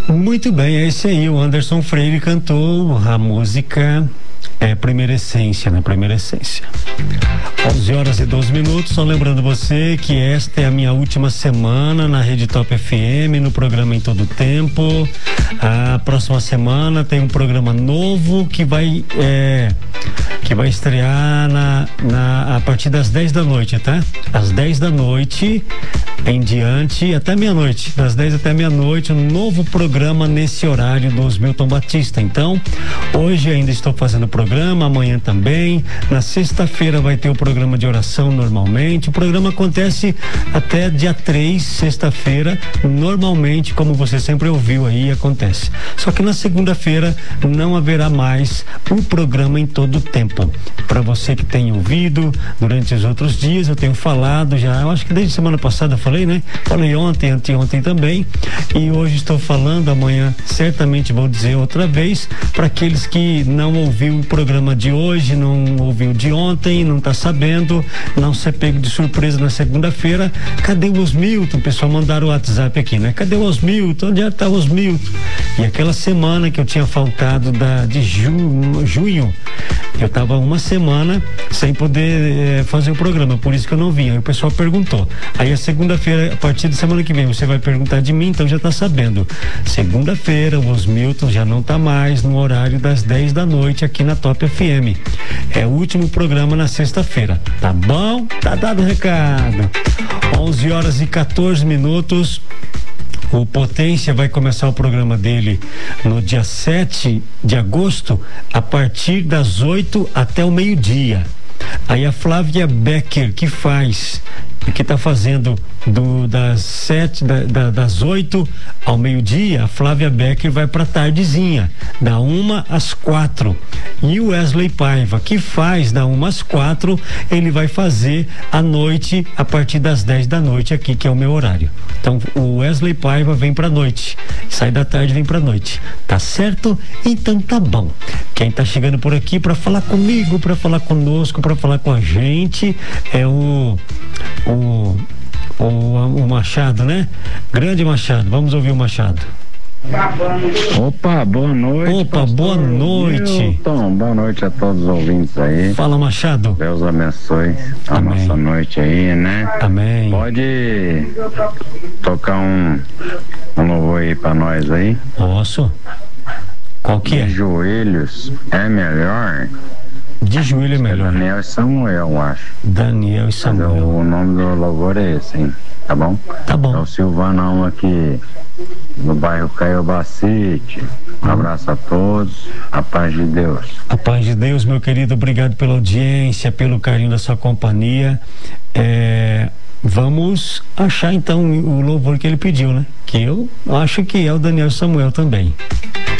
Muito bem, é esse aí. O Anderson Freire cantou a música Primeira Essência, né? Primeira Essência. 11h12. Só lembrando você que esta é a minha última semana na Rede Top FM, no programa Em Todo Tempo. A próxima semana tem um programa novo que vai estrear a partir das 10 da noite, tá? Às 10 da noite em diante, até meia-noite, das 10 até meia-noite, um novo programa nesse horário do Osmilton Batista. Então, hoje ainda estou fazendo o programa, amanhã também. Na sexta-feira vai ter o programa de oração normalmente. O programa acontece até dia 3, sexta-feira, normalmente, como você sempre ouviu aí, acontece. Só que na segunda-feira não haverá mais o programa Em Todo Tempo. Para você que tem ouvido durante os outros dias, eu tenho falado já, eu acho que desde semana passada eu falei, né? Falei ontem, anteontem também, e hoje estou falando, amanhã certamente vou dizer outra vez, para aqueles que não ouviu o programa de hoje, não ouviu de ontem, não está sabendo, não ser pego de surpresa na segunda-feira. Cadê o Osmilton? O pessoal mandaram o WhatsApp aqui, né? Cadê o Osmilton? Onde está o Osmilton? E aquela semana que eu tinha faltado de junho, eu estava uma semana sem poder fazer o programa, por isso que eu não vim. Aí o pessoal perguntou. Aí a segunda-feira, a partir da semana que vem, você vai perguntar de mim, então já está sabendo. Segunda-feira, o Osmilton já não está mais no horário das 10 da noite aqui na Top FM. É o último programa na sexta-feira. Tá bom? Tá dado o recado. 11h14. O Potência vai começar o programa dele no dia 7 de agosto, a partir das 8 até o meio-dia. Aí a Flávia Becker, que está fazendo das 8 ao meio-dia, a Flávia Becker vai para tardezinha, da 1 às 4. E o Wesley Paiva, que faz da 1 às 4, ele vai fazer à noite, a partir das 10 da noite aqui, que é o meu horário. Então o Wesley Paiva vem pra noite, sai da tarde, vem pra noite. Tá certo? Então tá bom. Quem tá chegando por aqui para falar comigo, para falar conosco, para falar com a gente, é o Machado, né? Grande Machado, vamos ouvir o Machado. Opa, boa noite. Opa, boa noite. Milton, boa noite a todos os ouvintes aí. Fala, Machado. Deus abençoe a nossa noite aí, né? Amém. Pode tocar um louvor aí pra nós aí? Posso? Qual que é? De joelhos é melhor. De joelho é melhor. Daniel e Samuel, eu acho. Daniel e Samuel. O nome do louvor é esse, hein? Tá bom? Tá bom. É o Silvanão aqui no bairro Caiobacite. Um abraço a todos. A paz de Deus. A paz de Deus, meu querido. Obrigado pela audiência, pelo carinho da sua companhia. Vamos achar então o louvor que ele pediu, né? Que eu acho que é o Daniel e Samuel também.